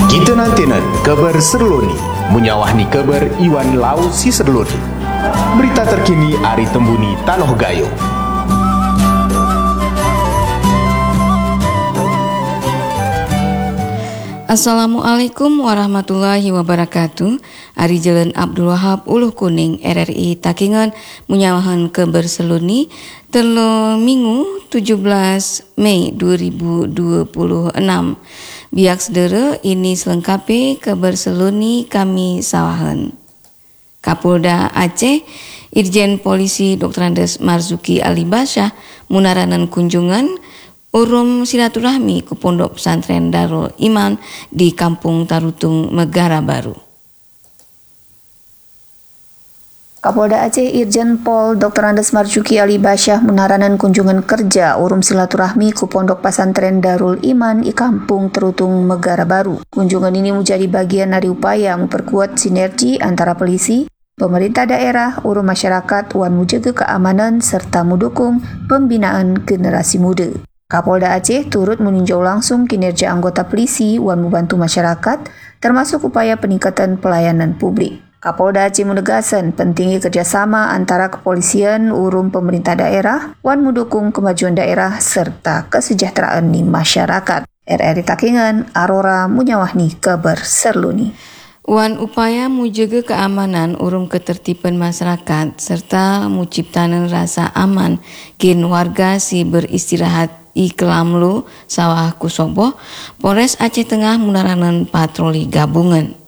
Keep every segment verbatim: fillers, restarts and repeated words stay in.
Kita nantinan kabar serloni, menyawahni kabar Iwan Lau si serloni. Berita terkini Ari Tembuni Tanoh Gayo. Assalamualaikum warahmatullahi wabarakatuh. Ari Jalan Abdul Wahab Uluh Kuning R R I Takingan menyawahan kabar seluni telo Minggu tujuh belas Mei dua ribu dua puluh enam. Biak saudara, ini selengkapi kabar seluni kami sawahan. Kapolda Aceh Irjen Polisi Doktor Andes Marzuki Ali Basyah munaranan kunjungan urum silaturahmi ke Pondok Pesantren Darul Iman di Kampung Tarutung, Megara Baru. Kapolda Aceh Irjen Pol Doktor Andes Marzuki Ali Basyah menaranan kunjungan kerja urum silaturahmi ke Pondok Pesantren Darul Iman di Kampung Tarutung, Megara Baru. Kunjungan ini menjadi bagian dari upaya memperkuat sinergi antara polisi, pemerintah daerah, urum masyarakat, wan menjaga keamanan serta mendukung pembinaan generasi muda. Kapolda Aceh turut meninjau langsung kinerja anggota polisi wan membantu masyarakat, termasuk upaya peningkatan pelayanan publik. Kapolda Aceh menegaskan pentingnya kerjasama antara kepolisian, urum pemerintah daerah, wan mendukung kemajuan daerah serta kesejahteraan di masyarakat. R R I Takingan, Arora Munyawahni kabar serluni. Wan upaya menjaga keamanan urum ketertiban masyarakat serta menciptakan rasa aman kin warga si beristirahat i Kelamlu Sawah Kusobo, Polres Aceh Tengah munaranan patroli gabungan.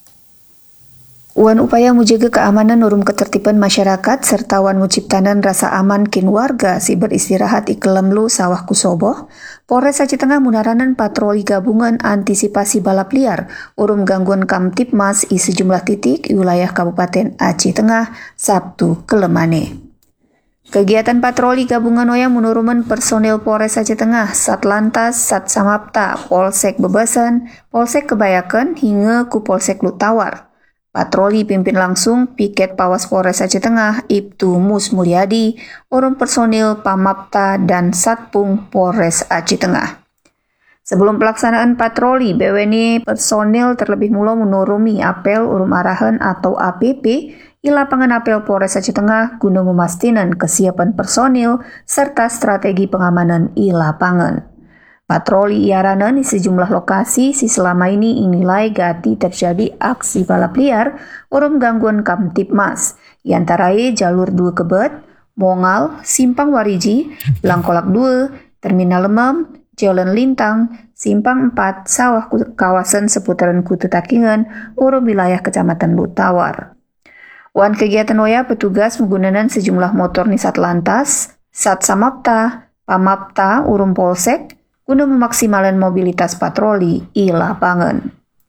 Wan upaya menjaga keamanan urum ketertiban masyarakat serta wan menciptakan rasa aman kin warga si beristirahat i Kelamlu Sawah Kusobo, Polres Aceh Tengah munaranan patroli gabungan antisipasi balap liar urum gangguan Kamtipmas i sejumlah titik i wilayah Kabupaten Aceh Tengah Sabtu kelemane. Kegiatan patroli gabungan Oya menurunkan personil Polres Aceh Tengah, Satlantas, Satsamapta, Polsek Bebasan, Polsek Kebayakan hingga ku Polsek Lutawar. Patroli pimpin langsung Piket Pawas Polres Aceh Tengah Ibtu Mus Mulyadi, urum personil Pamapta dan Satpung Polres Aceh Tengah. Sebelum pelaksanaan patroli, B W N personil terlebih mula menuruni apel urum arahan atau A P P di lapangan apel Polres Aceh Tengah guna memastikan kesiapan personil serta strategi pengamanan di lapangan. Patroli iaranan di sejumlah lokasi si selama ini inilai gati terjadi aksi balap liar urum gangguan Kamtipmas, diantaranya jalur dua Kebet, Mongal, Simpang Wariji, Langkolak dua, Terminal Lemam, Jalan Lintang, Simpang empat, Sawah kawasan seputaran Kutu Takingan, urum wilayah Kecamatan Lutawar. Wan kegiatan Oya petugas menggunakan sejumlah motor di Satlantas, Satsamapta, Pamapta, urum Polsek, guna memaksimalkan mobilitas patroli di lapangan.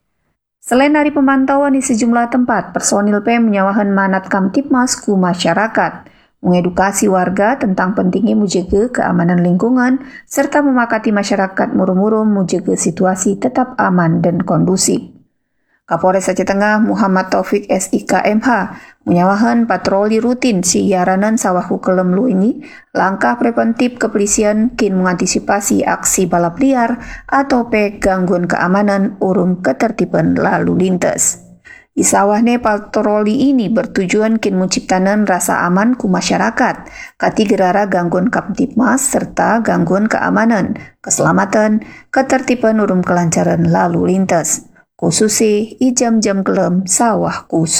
Selain dari pemantauan di sejumlah tempat, personil P M menyawahan manat Kamtipmas ku masyarakat, mengedukasi warga tentang pentingnya menjaga keamanan lingkungan, serta memakati masyarakat murum-murum menjaga situasi tetap aman dan kondusif. Kapolres Aceh Tengah Muhammad Taufik S I K M H menyawahan patroli rutin si yaranan Sawah Kelemlu ini langkah preventif kepolisian kin mengantisipasi aksi balap liar atau P gangguan keamanan urum ketertiban lalu lintas. Di sawahne patroli ini bertujuan kin menciptakan rasa aman ku masyarakat, kati gerara gangguan Kamtipmas serta gangguan keamanan, keselamatan, ketertiban urum kelancaran lalu lintas. Khususnya i jam-jam kelem Sawah Kusobo.